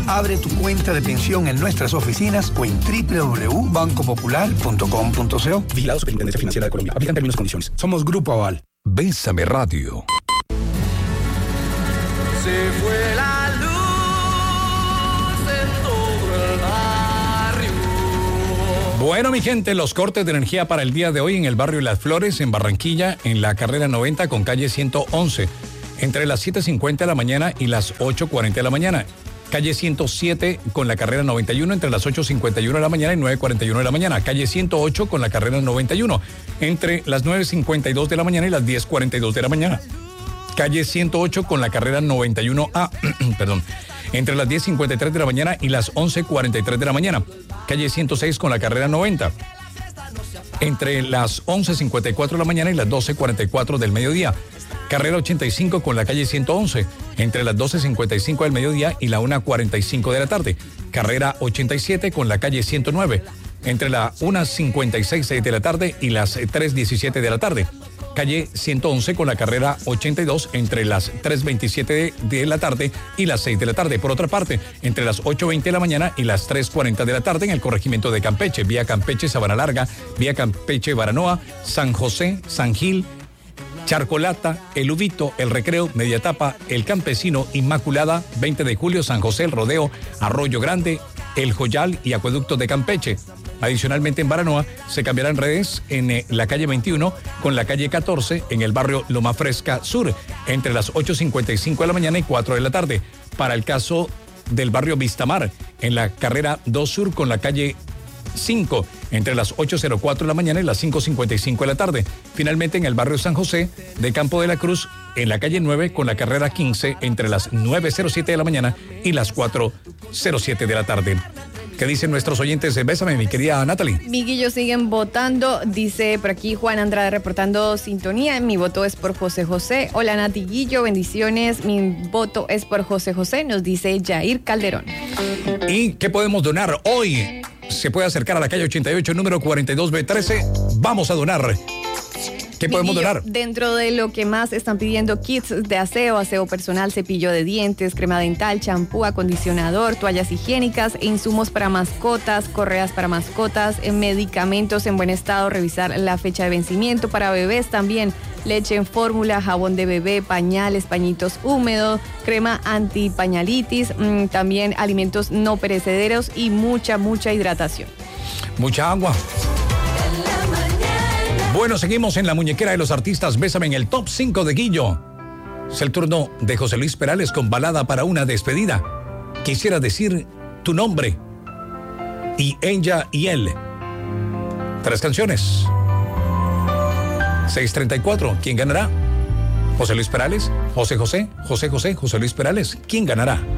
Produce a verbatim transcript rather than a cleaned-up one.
Abre tu cuenta de pensión en nuestras oficinas o en doble u doble u doble u punto banco popular punto com punto co. Vigilado Superintendencia Financiera de Colombia. Aplican términos y condiciones. Somos Grupo Aval. Bésame Radio. Se fue la luz en todo el barrio. Bueno, mi gente, los cortes de energía para el día de hoy en el barrio Las Flores, en Barranquilla, en la carrera noventa con calle ciento once, entre las siete cincuenta de la mañana y las ocho cuarenta de la mañana. Calle ciento siete con la carrera noventa y uno entre las ocho cincuenta y uno de la mañana y nueve cuarenta y uno de la mañana. Calle ciento ocho con la carrera noventa y uno entre las nueve cincuenta y dos de la mañana y las diez cuarenta y dos de la mañana. Calle ciento ocho con la carrera noventa y uno A, perdón, entre las diez cincuenta y tres de la mañana y las once cuarenta y tres de la mañana. Calle ciento seis con la carrera noventa entre las once cincuenta y cuatro de la mañana y las doce cuarenta y cuatro del mediodía. Carrera ochenta y cinco con la calle ciento once, entre las doce cincuenta y cinco del mediodía y la una cuarenta y cinco de la tarde. Carrera ochenta y siete con la calle ciento nueve, entre la una cincuenta y seis de la tarde y las tres diecisiete de la tarde. Calle ciento once con la carrera ochenta y dos, entre las tres veintisiete de la tarde y las seis de la tarde. Por otra parte, entre las ocho veinte de la mañana y las tres cuarenta de la tarde en el corregimiento de Campeche, vía Campeche, Sabana Larga, vía Campeche, Baranoa, San José, San Gil, Charcolata, El Ubito, El Recreo, Mediatapa, El Campesino, Inmaculada, veinte de julio, San José, El Rodeo, Arroyo Grande, El Joyal y Acueducto de Campeche. Adicionalmente en Baranoa se cambiarán redes en eh, la calle veintiuno con la calle catorce en el barrio Loma Fresca Sur, entre las ocho cincuenta y cinco de la mañana y cuatro de la tarde. Para el caso del barrio Vistamar, en la carrera dos Sur con la calle cinco, entre las ocho cero cuatro de la mañana y las cinco cincuenta y cinco de la tarde. Finalmente en el barrio San José de Campo de la Cruz, en la calle nueve con la carrera quince, entre las nueve cero siete de la mañana y las cuatro cero siete de la tarde. ¿Qué dicen nuestros oyentes? Bésame, mi querida Natalie. Miguillos siguen votando. Dice por aquí Juan Andrade reportando sintonía. Mi voto es por José José. Hola, Nati Guillo, bendiciones. Mi voto es por José José, nos dice Jair Calderón. ¿Y qué podemos donar hoy? Se puede acercar a la calle ochenta y ocho, número cuarenta y dos B trece. Vamos a donar. ¿Qué podemos Miguillo, donar? Dentro de lo que más están pidiendo, kits de aseo, aseo personal, cepillo de dientes, crema dental, champú, acondicionador, toallas higiénicas, insumos para mascotas, correas para mascotas, medicamentos en buen estado, revisar la fecha de vencimiento para bebés también, leche en fórmula, jabón de bebé, pañales, pañitos húmedos, crema antipañalitis, mmm, también alimentos no perecederos y mucha, mucha hidratación. Mucha agua. Bueno, seguimos en la muñequera de los artistas. Bésame en el top cinco de Guillo. Es el turno de José Luis Perales con balada para una despedida. Quisiera decir tu nombre. Y ella y él. Tres canciones. seis treinta y cuatro. ¿Quién ganará? José Luis Perales, José José, José José, José Luis Perales. ¿Quién ganará?